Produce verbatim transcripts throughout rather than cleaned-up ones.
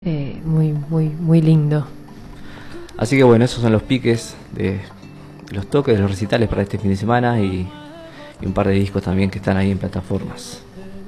Eh, muy, muy, muy lindo. Así que bueno, esos son los piques de, de los toques, de los recitales para este fin de semana y, y un par de discos también que están ahí en plataformas.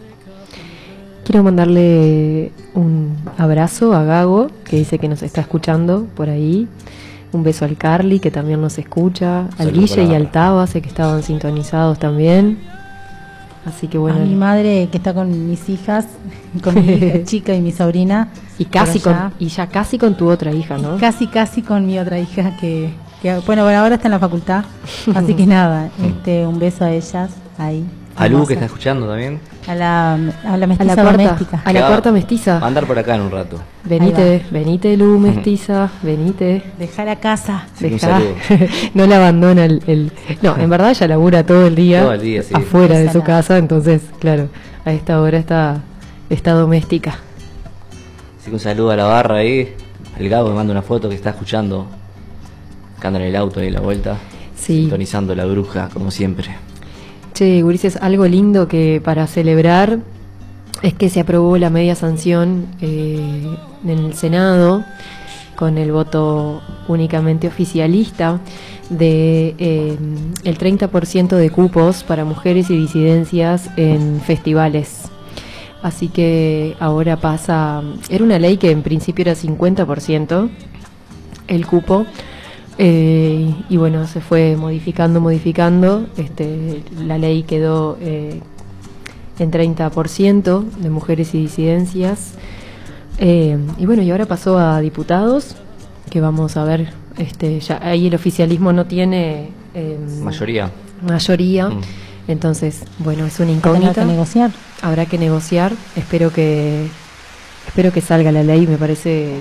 Quiero mandarle un abrazo a Gago, que dice que nos está escuchando por ahí. Un beso al Carly, que también nos escucha. Al Guille y al Taba, sé que estaban sintonizados también. Así que bueno. A mi madre, que está con mis hijas, con mi hija chica y mi sobrina. Y casi con, y ya casi con tu otra hija, ¿no? Casi, casi con mi otra hija que, que bueno, bueno, ahora está en la facultad. Así que nada, este, un beso a ellas ahí. A Lu, que está escuchando también. A la, a la mestiza a la cuarta, doméstica. A la cuarta mestiza. Va a andar por acá en un rato. Venite, venite Lu, mestiza, venite. Dejar a casa. Sí, Dejá. No la abandona el, el... No, en verdad ella labura todo el día, todo el día sí. afuera de su casa, entonces, claro, a esta hora está, está doméstica. Así que un saludo a la barra ahí. El Gabo me manda una foto que está escuchando, que anda en el auto ahí a la vuelta, sí. Sintonizando la bruja, como siempre. Che, gurises, algo lindo que para celebrar es que se aprobó la media sanción eh, en el Senado con el voto únicamente oficialista de eh, el treinta por ciento de cupos para mujeres y disidencias en festivales. Así que ahora pasa, era una ley que en principio era cincuenta por ciento el cupo. Eh, y bueno, se fue modificando, modificando, este, la ley quedó eh, en treinta por ciento de mujeres y disidencias, eh, y bueno, y ahora pasó a diputados, que vamos a ver, este, ya ahí el oficialismo no tiene eh, mayoría, mayoría, mm. Entonces, bueno, es una incógnita. Habrá que negociar. Habrá que negociar, espero que, espero que salga la ley, me parece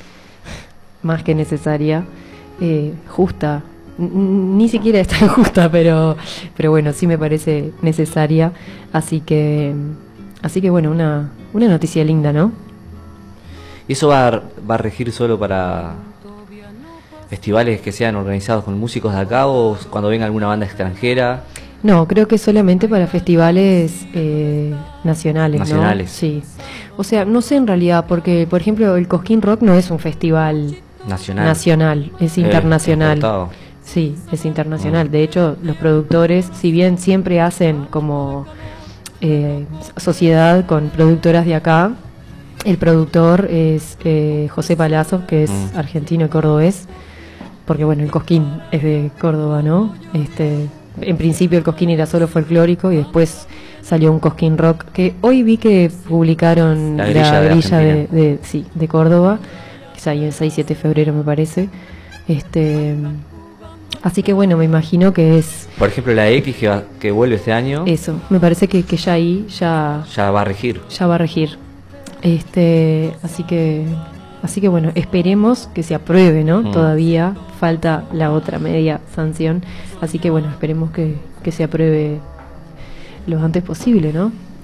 más que necesaria. Eh, justa, ni siquiera es tan justa, pero pero bueno, sí me parece necesaria, así que así que bueno, una una noticia linda, ¿no? ¿Y eso va a, va a regir solo para festivales que sean organizados con músicos de acá o cuando venga alguna banda extranjera? No, creo que solamente para festivales eh, nacionales, nacionales, ¿no? Sí. O sea, no sé en realidad, porque por ejemplo el Cosquín Rock no es un festival Nacional. Nacional, es internacional. Eh, sí, es internacional. Mm. De hecho, los productores, si bien siempre hacen como eh, sociedad con productoras de acá, el productor es eh, José Palazzo, que es mm. argentino y cordobés, porque bueno, el Cosquín es de Córdoba, ¿no? Este, en principio el Cosquín era solo folclórico y después salió un Cosquín Rock, que hoy vi que publicaron la grilla, la grilla de, de, de, de, sí, de Córdoba, ahí el seis siete de febrero me parece, este así que bueno, me imagino que es por ejemplo la X que, va, que vuelve este año, eso, me parece que, que ya ahí ya ya va a regir ya va a regir este así que así que bueno, esperemos que se apruebe, ¿no? Mm. Todavía falta la otra media sanción, así que bueno, esperemos que, que se apruebe lo antes posible, ¿no?